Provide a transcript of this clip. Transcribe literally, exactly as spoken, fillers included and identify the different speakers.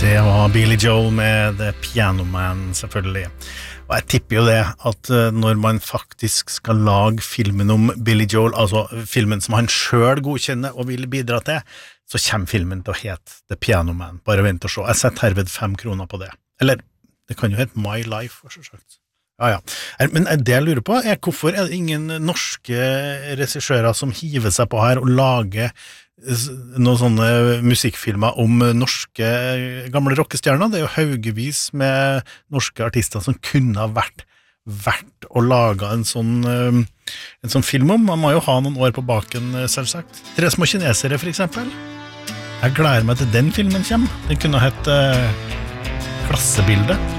Speaker 1: Det var Billy Joel med The Piano Man, selvfølgelig. Og jeg tipper jo det at når man faktisk skal lage filmen om Billy Joel, altså filmen som han selv godkjenner og vil bidra til, så kommer filmen til å hete The Piano Man. Bare vent og se. Jeg setter herved fem kroner på det. Eller, det kan jo hete My Life, for så sagt. Ja, ja. Men det jeg lurer på er, hvorfor er det ingen norske regissører som hiver seg på her og lager noen sånne musikkfilmer om norske gamle rockestjerner? Det er jo haugevis med norske artister som kunne ha vært verdt å lage en sånn, en sånn film om. Man må jo ha noen år på baken, selvsagt. Tre små kinesere, for eksempel. Jeg gleder meg til den filmen kommer. Den kunne hett uh, Klassebildet.